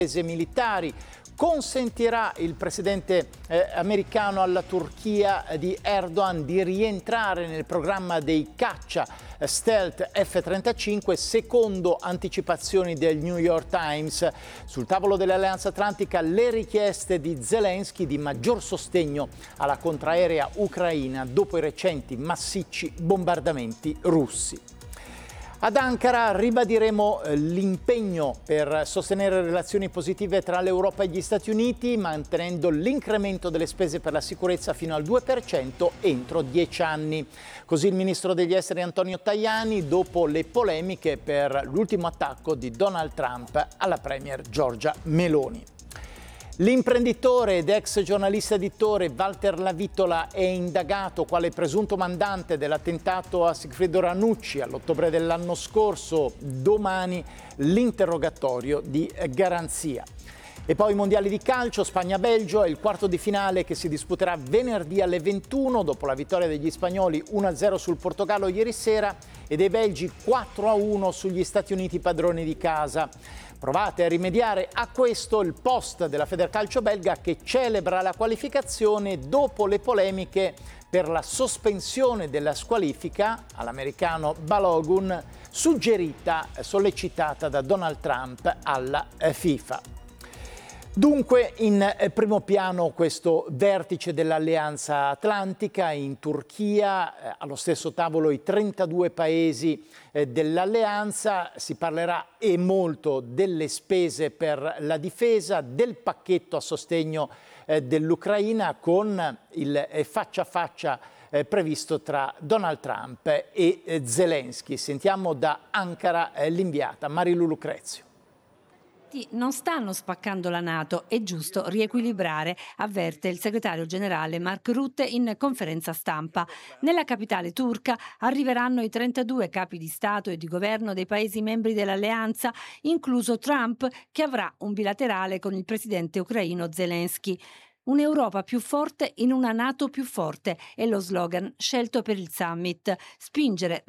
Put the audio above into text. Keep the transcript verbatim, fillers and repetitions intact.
militari. Consentirà il presidente eh, americano alla Turchia eh, di Erdogan di rientrare nel programma dei caccia eh, stealth F trentacinque secondo anticipazioni del New York Times. Sul tavolo dell'Alleanza Atlantica le richieste di Zelensky di maggior sostegno alla contraerea ucraina dopo i recenti massicci bombardamenti russi. Ad Ankara ribadiremo l'impegno per sostenere relazioni positive tra l'Europa e gli Stati Uniti, mantenendo l'incremento delle spese per la sicurezza fino al due per cento entro dieci anni. Così il ministro degli esteri Antonio Tajani, dopo le polemiche per l'ultimo attacco di Donald Trump alla premier Giorgia Meloni. L'imprenditore ed ex giornalista editore Walter Lavitola è indagato quale presunto mandante dell'attentato a Sigfredo Ranucci all'ottobre dell'anno scorso. Domani l'interrogatorio di garanzia. E poi i mondiali di calcio, Spagna-Belgio, è il quarto di finale che si disputerà venerdì alle ventuno dopo la vittoria degli spagnoli uno a zero sul Portogallo ieri sera e dei belgi quattro a uno sugli Stati Uniti padroni di casa. Provate a rimediare a questo il post della Federcalcio belga che celebra la qualificazione dopo le polemiche per la sospensione della squalifica all'americano Balogun suggerita, sollecitata da Donald Trump alla FIFA. Dunque in primo piano questo vertice dell'Alleanza Atlantica in Turchia, eh, allo stesso tavolo i trentadue paesi eh, dell'Alleanza, si parlerà e molto delle spese per la difesa, del pacchetto a sostegno eh, dell'Ucraina con il eh, faccia a faccia eh, previsto tra Donald Trump e eh, Zelensky. Sentiamo da Ankara eh, l'inviata Marilu Lucrezio. Non stanno spaccando la NATO, è giusto riequilibrare, avverte il segretario generale Mark Rutte in conferenza stampa. Nella capitale turca arriveranno i trentadue capi di Stato e di governo dei paesi membri dell'alleanza, incluso Trump, che avrà un bilaterale con il presidente ucraino Zelensky. Un'Europa più forte in una NATO più forte è lo slogan scelto per il summit. Spingere